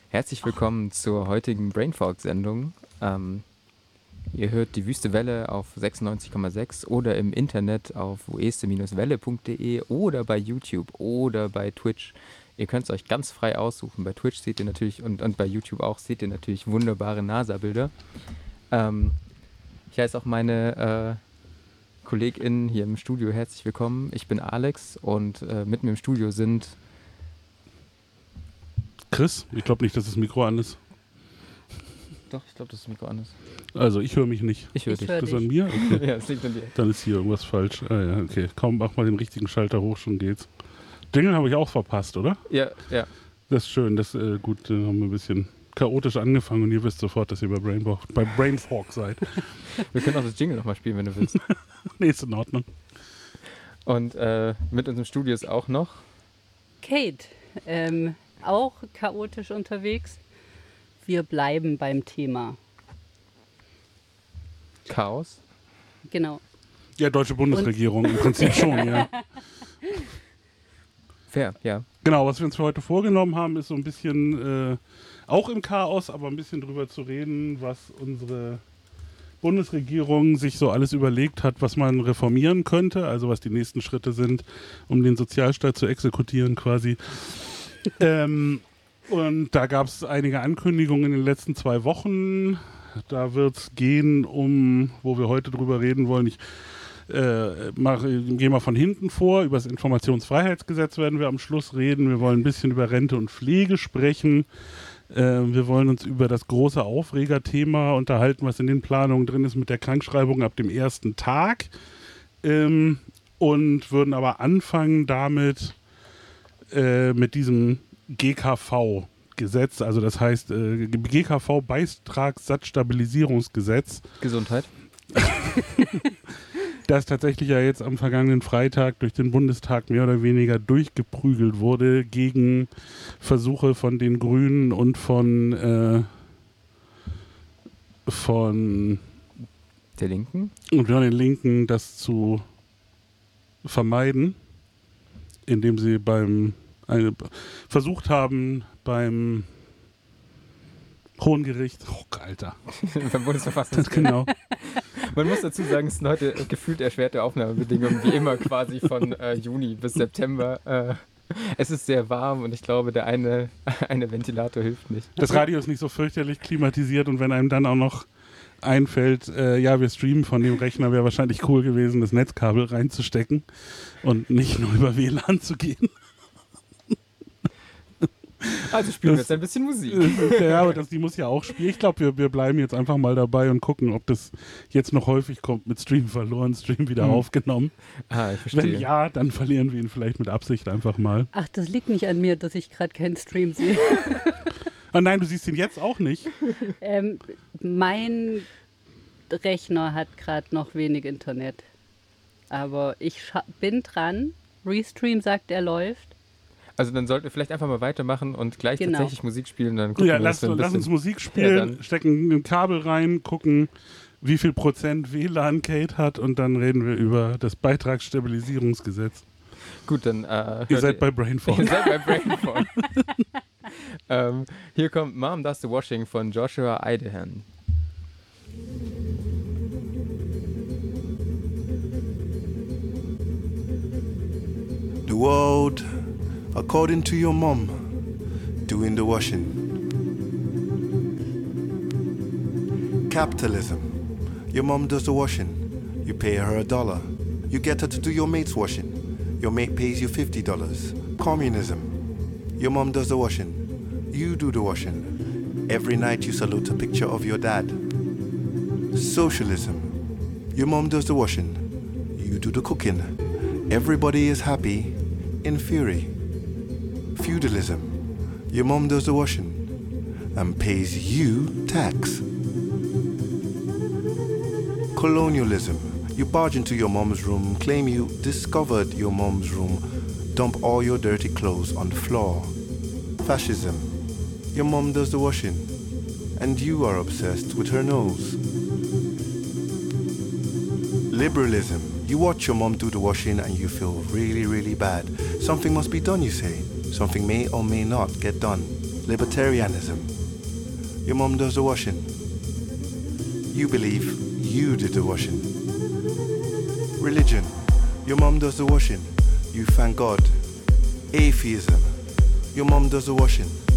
Herzlich willkommen zur heutigen Brainfog-Sendung. Ihr hört die Wüste Welle auf 96,6 oder im Internet auf oeste-welle.de oder bei YouTube oder bei Twitch. Ihr könnt es euch ganz frei aussuchen. Bei Twitch seht ihr natürlich und bei YouTube auch seht ihr natürlich wunderbare NASA-Bilder. Ich heiße auch meine KollegInnen hier im Studio herzlich willkommen. Ich bin Alex und mit mir im Studio sind Chris, ich glaube nicht, dass das Mikro an ist. Doch, ich glaube, dass das Mikro an ist. Also ich höre mich nicht. Ich höre dich. Ist das an mir? Okay. Ja, es liegt an dir. Dann ist hier irgendwas falsch. Ah ja, okay. Komm, mach mal den richtigen Schalter hoch, schon geht's. Jingle habe ich auch verpasst, oder? Ja. Das ist schön, das gut, dann haben wir ein bisschen chaotisch angefangen und ihr wisst sofort, dass ihr bei Brainfog seid. Wir können auch das Jingle nochmal spielen, wenn du willst. Nee, ist in Ordnung. Und mit uns im Studio ist auch noch Kate, auch chaotisch unterwegs. Wir bleiben beim Thema. Chaos. Genau. Ja, deutsche Bundesregierung im Prinzip schon, ja. Fair, ja. Genau, was wir uns für heute vorgenommen haben, ist so ein bisschen auch im Chaos, aber ein bisschen drüber zu reden, was unsere Bundesregierung sich so alles überlegt hat, was man reformieren könnte, also was die nächsten Schritte sind, um den Sozialstaat zu exekutieren quasi. Und da gab es einige Ankündigungen in den letzten 2 Wochen. Da wird es gehen wo wir heute drüber reden wollen. Ich gehe mal von hinten vor. Über das Informationsfreiheitsgesetz werden wir am Schluss reden. Wir wollen ein bisschen über Rente und Pflege sprechen. Wir wollen uns über das große Aufregerthema unterhalten, was in den Planungen drin ist mit der Krankschreibung ab dem ersten Tag. Und würden aber anfangen damit mit diesem GKV-Gesetz, also das heißt GKV-Beitragssatzstabilisierungsgesetz. Gesundheit. Das tatsächlich ja jetzt am vergangenen Freitag durch den Bundestag mehr oder weniger durchgeprügelt wurde gegen Versuche von den Grünen und von der Linken. Und von den Linken, das zu vermeiden, indem sie versucht haben, beim Hohen Gericht, Alter. Beim Bundesverfassungsgericht. Genau. Man muss dazu sagen, es sind heute gefühlt erschwerte Aufnahmebedingungen, wie immer quasi von Juni bis September. Es ist sehr warm und ich glaube, der eine Ventilator hilft nicht. Das Radio ist nicht so fürchterlich klimatisiert und wenn einem dann auch noch einfällt, ja, wir streamen von dem Rechner, wäre wahrscheinlich cool gewesen, das Netzkabel reinzustecken und nicht nur über WLAN zu gehen. Also spielen wir jetzt ein bisschen Musik. Ja, aber die muss ja auch spielen. Ich glaube, wir bleiben jetzt einfach mal dabei und gucken, ob das jetzt noch häufig kommt mit Stream verloren, Stream wieder aufgenommen. Ah, ich verstehe. Wenn ja, dann verlieren wir ihn vielleicht mit Absicht einfach mal. Ach, das liegt nicht an mir, dass ich gerade keinen Stream sehe. Oh nein, du siehst ihn jetzt auch nicht. Mein Rechner hat gerade noch wenig Internet. Aber ich bin dran. Restream sagt, er läuft. Also dann sollten wir vielleicht einfach mal weitermachen und gleich tatsächlich Musik spielen. Dann gucken ja, wir, lass uns Musik spielen, stecken ein Kabel rein, gucken, wie viel Prozent WLAN Kate hat und dann reden wir über das Beitragsstabilisierungsgesetz. Gut, dann ihr seid bei Brainfog. Ihr seid bei Brainfog. Hier kommt Mom Does the Washing von Joshua Idehan. The world, according to your mom, doing the washing. Capitalism, your mom does the washing. You pay her $1. You get her to do your mate's washing. Your mate pays you $50. Communism, your mom does the washing. You do the washing. Every night you salute a picture of your dad. Socialism, your mom does the washing. You do the cooking. Everybody is happy in fury. Feudalism, your mom does the washing and pays you tax. Colonialism, you barge into your mom's room, claim you discovered your mom's room, dump all your dirty clothes on the floor. Fascism, your mom does the washing and you are obsessed with her nose. Liberalism, you watch your mom do the washing and you feel really, really bad. Something must be done, you say. Something may or may not get done. Libertarianism. Your mom does the washing. You believe you did the washing. Religion. Your mom does the washing. You thank God. Atheism. Your mom does the washing.